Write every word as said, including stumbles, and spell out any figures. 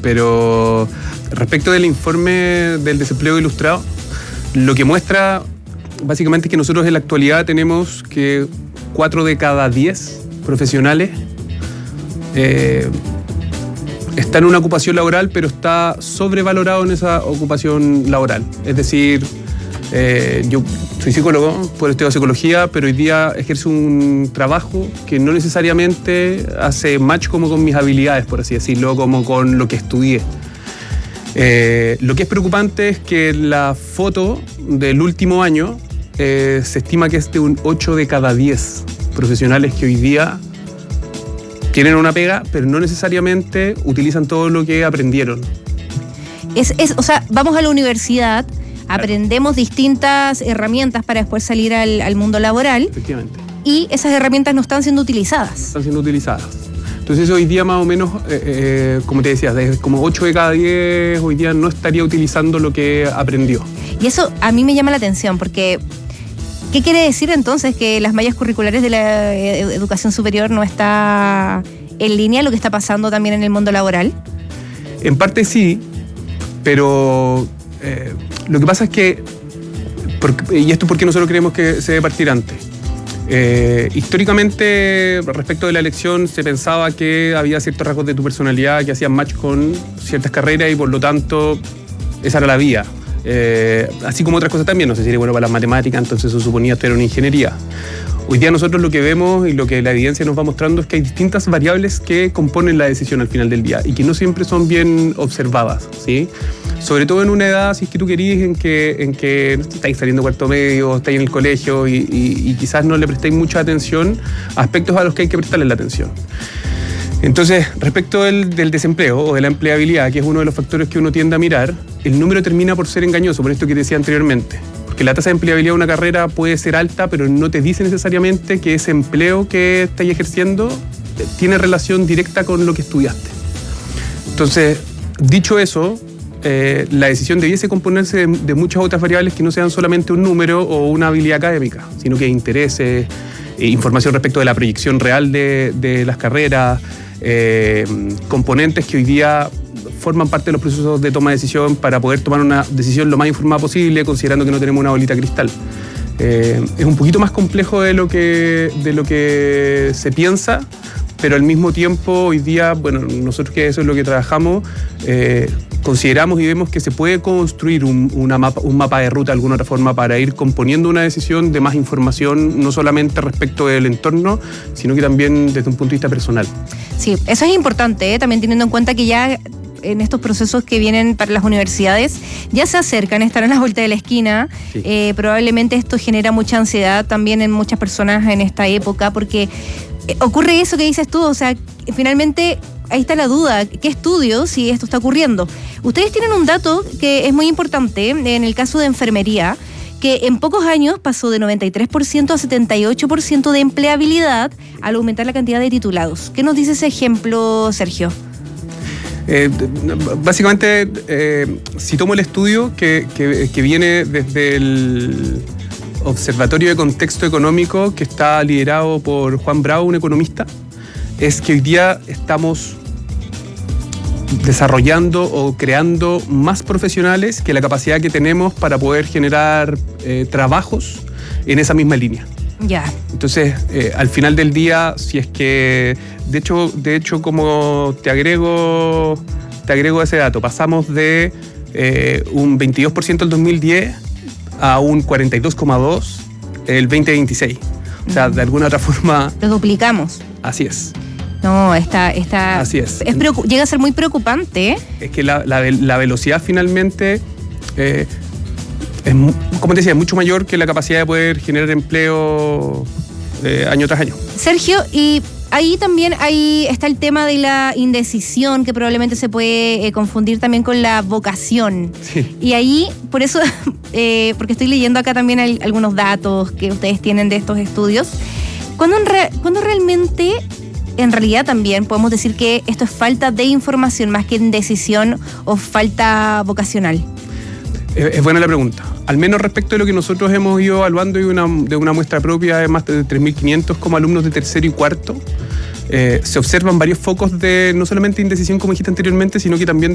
pero respecto del informe del desempleo ilustrado, lo que muestra básicamente es que nosotros en la actualidad tenemos que cuatro de cada diez profesionales eh, está en una ocupación laboral, pero está sobrevalorado en esa ocupación laboral. Es decir, eh, yo soy psicólogo, por estudio psicología, pero hoy día ejerzo un trabajo que no necesariamente hace match como con mis habilidades, por así decirlo, como con lo que estudié. Eh, lo que es preocupante es que la foto del último año eh, se estima que es de un ocho de cada diez profesionales que hoy día tienen una pega, pero no necesariamente utilizan todo lo que aprendieron. Es, es, o sea, vamos a la universidad, aprendemos distintas herramientas para después salir al, al mundo laboral. Efectivamente. Y esas herramientas no están siendo utilizadas. Están siendo utilizadas. Entonces hoy día más o menos, eh, eh, como te decía, desde como ocho de cada diez hoy día no estaría utilizando lo que aprendió. Y eso a mí me llama la atención porque ¿qué quiere decir entonces que las mallas curriculares de la educación superior no está en línea lo que está pasando también en el mundo laboral? En parte sí, pero eh, lo que pasa es que, porque, y esto porque nosotros creemos que se debe partir antes. Eh, históricamente, respecto de la elección, se pensaba que había ciertos rasgos de tu personalidad que hacían match con ciertas carreras y por lo tanto esa era la vía. Eh, así como otras cosas también, no sé si eres bueno para las matemáticas, entonces se suponía esto era una ingeniería. Hoy día nosotros lo que vemos y lo que la evidencia nos va mostrando es que hay distintas variables que componen la decisión al final del día y que no siempre son bien observadas, ¿sí? Sobre todo en una edad, si es que tú querís, en que, en que estáis saliendo cuarto medio, estáis en el colegio y, y, y quizás no le prestéis mucha atención a aspectos a los que hay que prestarle la atención. Entonces, respecto del, del desempleo o de la empleabilidad, que es uno de los factores que uno tiende a mirar, el número termina por ser engañoso, por esto que te decía anteriormente. Porque la tasa de empleabilidad de una carrera puede ser alta, pero no te dice necesariamente que ese empleo que estáis ejerciendo tiene relación directa con lo que estudiaste. Entonces, dicho eso, eh, la decisión debiese componerse de, de muchas otras variables que no sean solamente un número o una habilidad académica, sino que intereses, eh, información respecto de la proyección real de, de las carreras, eh, componentes que hoy día forman parte de los procesos de toma de decisión para poder tomar una decisión lo más informada posible, considerando que no tenemos una bolita cristal. Eh, es un poquito más complejo de lo que, de lo que se piensa, pero al mismo tiempo hoy día, bueno, nosotros que eso es lo que trabajamos, eh, consideramos y vemos que se puede construir un, una mapa, un mapa de ruta de alguna otra forma para ir componiendo una decisión de más información, no solamente respecto del entorno, sino que también desde un punto de vista personal. Sí, eso es importante, ¿eh? También teniendo en cuenta que ya en estos procesos que vienen para las universidades ya se acercan, están a la vuelta de la esquina. Sí. Eh, probablemente esto genera mucha ansiedad también en muchas personas en esta época porque ocurre eso que dices tú, o sea, finalmente ahí está la duda, ¿qué estudio si esto está ocurriendo? Ustedes tienen un dato que es muy importante en el caso de enfermería, que en pocos años pasó de noventa y tres por ciento a setenta y ocho por ciento de empleabilidad al aumentar la cantidad de titulados. ¿Qué nos dice ese ejemplo, Sergio? Eh, básicamente, eh, si tomo el estudio que, que, que viene desde el Observatorio de Contexto Económico, que está liderado por Juan Bravo, un economista, es que hoy día estamos desarrollando o creando más profesionales que la capacidad que tenemos para poder generar eh, trabajos en esa misma línea. Ya. Entonces, eh, al final del día, si es que, de hecho, de hecho, como te agrego, te agrego ese dato, pasamos de eh, un veintidós por ciento el dos mil diez a un cuarenta y dos coma dos por ciento el veinte veintiséis. O sea, de alguna otra forma... Lo duplicamos. Así es. No, está... está Así es. es preocup- llega a ser muy preocupante, ¿eh? Es que la, la, la velocidad finalmente... Eh, es, como te decía, es mucho mayor que la capacidad de poder generar empleo eh, año tras año. Sergio, y ahí también ahí está el tema de la indecisión, que probablemente se puede eh, confundir también con la vocación. Sí. Y ahí, por eso, eh, porque estoy leyendo acá también hay algunos datos que ustedes tienen de estos estudios, ¿cuándo, en re- ¿cuándo realmente... En realidad también podemos decir que esto es falta de información más que indecisión o falta vocacional? Es buena la pregunta. Al menos respecto de lo que nosotros hemos ido evaluando y una, de una muestra propia de más de tres mil quinientos como alumnos de tercero y cuarto, eh, se observan varios focos de no solamente indecisión, como dijiste anteriormente, sino que también